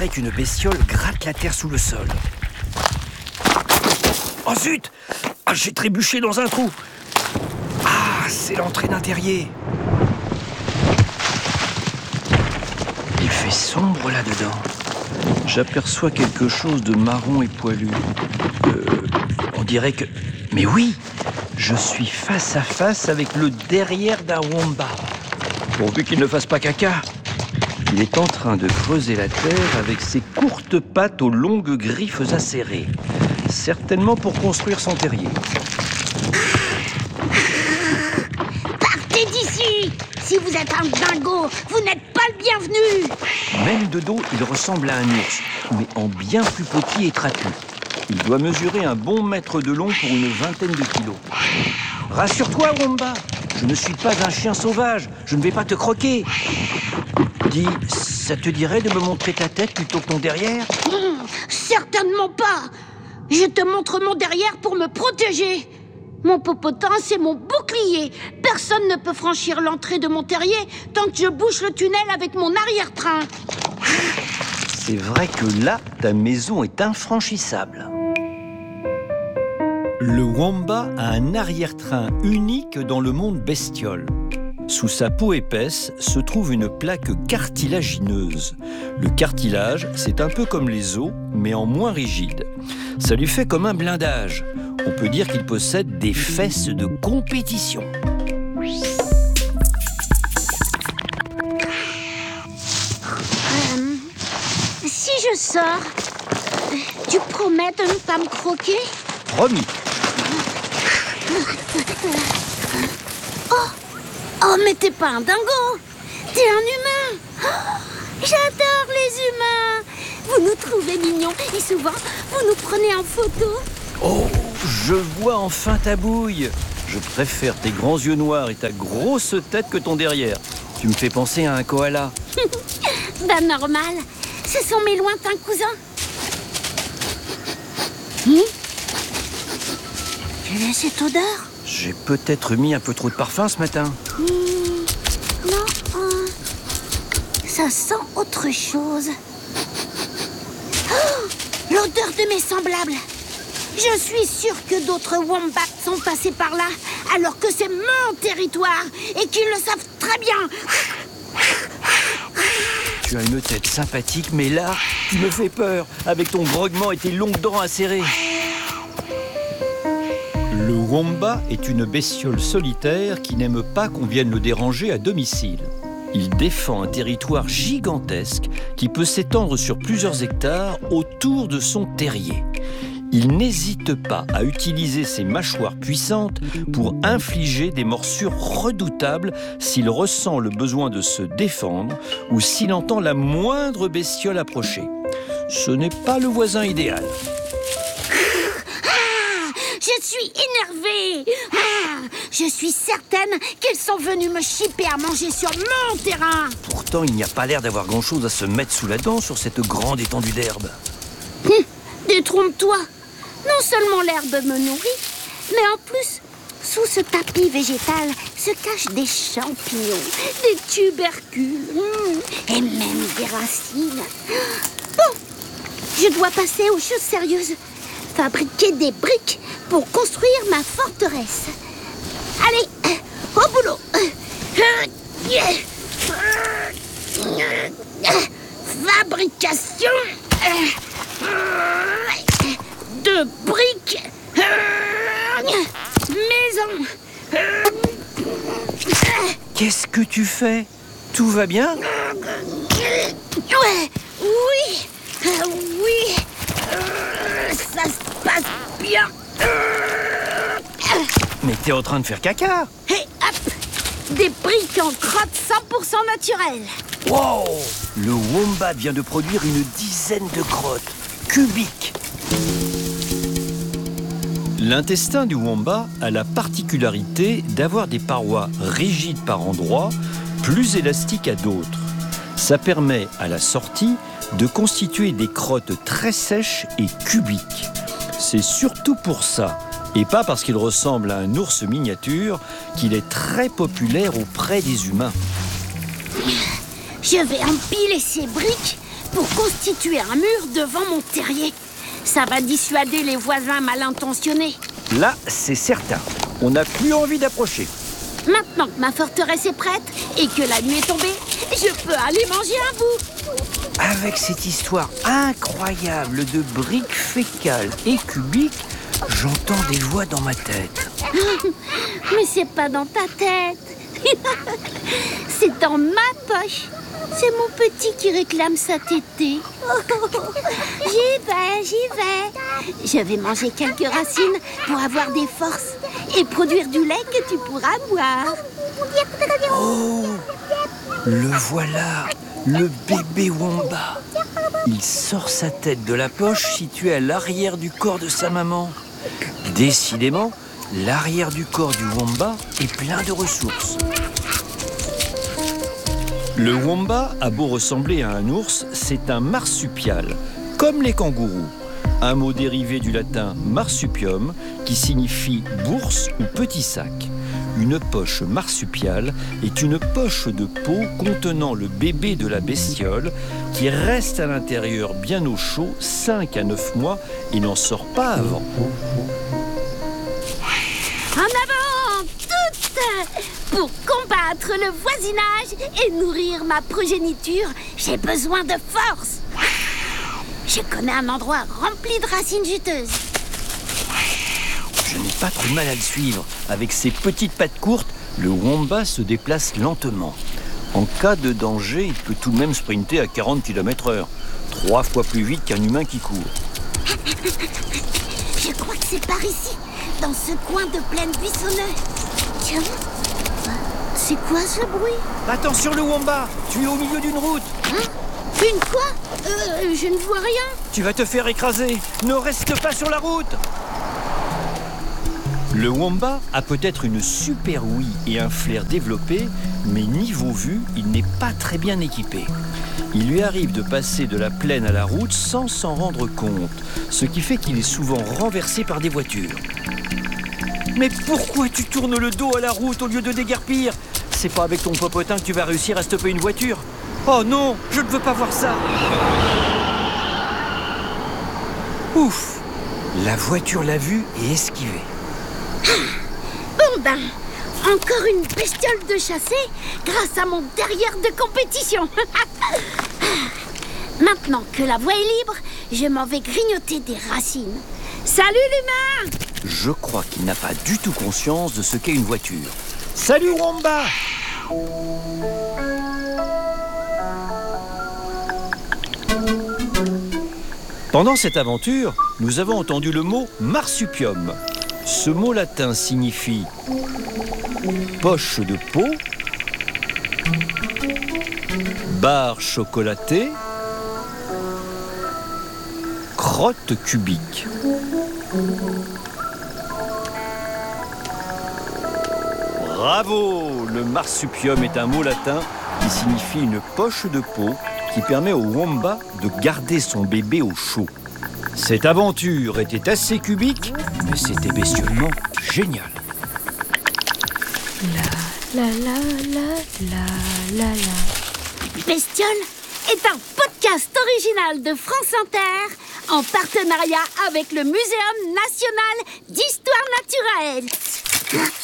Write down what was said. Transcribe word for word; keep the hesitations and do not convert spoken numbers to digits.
dirait qu'une bestiole gratte la terre sous le sol. Oh zut! Ah, j'ai trébuché dans un trou. Ah, c'est l'entrée d'un terrier. Il fait sombre là-dedans. J'aperçois quelque chose de marron et poilu. Euh, on dirait que... Mais oui, je suis face à face avec le derrière d'un wombat. Pourvu qu'il ne fasse pas caca. Il est en train de creuser la terre avec ses courtes pattes aux longues griffes acérées. Certainement pour construire son terrier. Partez d'ici! Si vous êtes un dingo, vous n'êtes pas le bienvenu! Même de dos, il ressemble à un ours, mais en bien plus petit et trapu. Il doit mesurer un bon mètre de long pour une vingtaine de kilos. Rassure-toi, Womba, je ne suis pas un chien sauvage, je ne vais pas te croquer. Dis, ça te dirait de me montrer ta tête plutôt que ton derrière? Mmh, certainement pas! Je te montre mon derrière pour me protéger. Mon popotin, c'est mon bouclier. Personne ne peut franchir l'entrée de mon terrier tant que je bouche le tunnel avec mon arrière-train. C'est vrai que là, ta maison est infranchissable. Le wombat a un arrière-train unique dans le monde bestiole. Sous sa peau épaisse se trouve une plaque cartilagineuse. Le cartilage, c'est un peu comme les os, mais en moins rigide. Ça lui fait comme un blindage. On peut dire qu'il possède des fesses de compétition. Euh, si je sors, tu promets de ne pas me croquer? Promis. Oh, oh, mais t'es pas un dingo, t'es un humain. Oh, j'adore les humains. Vous nous trouvez mignons et souvent, vous nous prenez en photo. Oh, je vois enfin ta bouille. Je préfère tes grands yeux noirs et ta grosse tête que ton derrière. Tu me fais penser à un koala. Ben normal, ce sont mes lointains cousins. Hum? Quelle est cette odeur? J'ai peut-être mis un peu trop de parfum ce matin. Hum, non, euh, ça sent autre chose. Oh, l'odeur de mes semblables. Je suis sûre que d'autres wombats sont passés par là, alors que c'est mon territoire et qu'ils le savent très bien. Tu as une tête sympathique, mais là, tu me fais peur, avec ton grognement et tes longues dents acérées. Le wombat est une bestiole solitaire qui n'aime pas qu'on vienne le déranger à domicile. Il défend un territoire gigantesque qui peut s'étendre sur plusieurs hectares autour de son terrier. Il n'hésite pas à utiliser ses mâchoires puissantes pour infliger des morsures redoutables s'il ressent le besoin de se défendre ou s'il entend la moindre bestiole approcher. Ce n'est pas le voisin idéal. Ah, je suis énervée. Ah, je suis certaine qu'ils sont venus me chipper à manger sur mon terrain. Pourtant, il n'y a pas l'air d'avoir grand-chose à se mettre sous la dent sur cette grande étendue d'herbe. Hum, détrompe-toi. Non seulement l'herbe me nourrit, mais en plus, sous ce tapis végétal se cachent des champignons, des tubercules mmh, et même des racines. Bon, je dois passer aux choses sérieuses. Fabriquer des briques pour construire ma forteresse. Allez, au boulot. Fabrication de briques, maison. Qu'est-ce que tu fais? Tout va bien? Ouais, oui, euh, oui, euh, ça se passe bien. Mais t'es en train de faire caca. Et hop, des briques en crotte cent pour cent naturelles. Wow! Le wombat vient de produire une dizaine de crottes cubiques. L'intestin du wombat a la particularité d'avoir des parois rigides par endroits, plus élastiques à d'autres. Ça permet, à la sortie, de constituer des crottes très sèches et cubiques. C'est surtout pour ça, et pas parce qu'il ressemble à un ours miniature, qu'il est très populaire auprès des humains. Je vais empiler ces briques pour constituer un mur devant mon terrier. Ça va dissuader les voisins mal intentionnés. Là, c'est certain. On n'a plus envie d'approcher. Maintenant que ma forteresse est prête et que la nuit est tombée, je peux aller manger un bout. Avec cette histoire incroyable de briques fécales et cubiques, j'entends des voix dans ma tête. Mais c'est pas dans ta tête. C'est dans ma poche. C'est mon petit qui réclame sa tétée. J'y vais, j'y vais. Je vais manger quelques racines pour avoir des forces et produire du lait que tu pourras boire. Oh, le voilà, le bébé Womba. Il sort sa tête de la poche située à l'arrière du corps de sa maman. Décidément, l'arrière du corps du Womba est plein de ressources. Le Womba a beau ressembler à un ours, c'est un marsupial, comme les kangourous. Un mot dérivé du latin marsupium, qui signifie bourse ou petit sac. Une poche marsupiale est une poche de peau contenant le bébé de la bestiole qui reste à l'intérieur bien au chaud cinq à neuf mois et n'en sort pas avant. En avant, toutes! Pour combattre le voisinage et nourrir ma progéniture, j'ai besoin de force. Je connais un endroit rempli de racines juteuses. Je n'ai pas trop de mal à le suivre. Avec ses petites pattes courtes, le Womba se déplace lentement. En cas de danger, il peut tout de même sprinter à quarante kilomètres heure. Trois fois plus vite qu'un humain qui court. Je crois que c'est par ici, dans ce coin de plaine buissonneuse. Tiens, c'est quoi ce bruit? Attention le Womba, tu es au milieu d'une route. Hein? Une quoi? euh, Je ne vois rien. Tu vas te faire écraser. Ne reste pas sur la route. Le Womba a peut-être une super ouïe et un flair développé, mais niveau vue, il n'est pas très bien équipé. Il lui arrive de passer de la plaine à la route sans s'en rendre compte, ce qui fait qu'il est souvent renversé par des voitures. Mais pourquoi tu tournes le dos à la route au lieu de déguerpir? C'est pas avec ton popotin que tu vas réussir à stopper une voiture. Oh non, je ne veux pas voir ça. Ouf, la voiture l'a vu et esquivé. Bon ben, encore une bestiole de chassé grâce à mon derrière de compétition. Maintenant que la voie est libre, je m'en vais grignoter des racines. Salut l'humain! Je crois qu'il n'a pas du tout conscience de ce qu'est une voiture. Salut Womba! Pendant cette aventure, nous avons entendu le mot marsupium. Ce mot latin signifie poche de peau, barre chocolatée, crotte cubique. Bravo! Le marsupium est un mot latin qui signifie une poche de peau qui permet au Womba de garder son bébé au chaud. Cette aventure était assez cubique, mais c'était bestiolement génial. La la la la la la la. Bestiole est un podcast original de France Inter en partenariat avec le Muséum national d'histoire naturelle.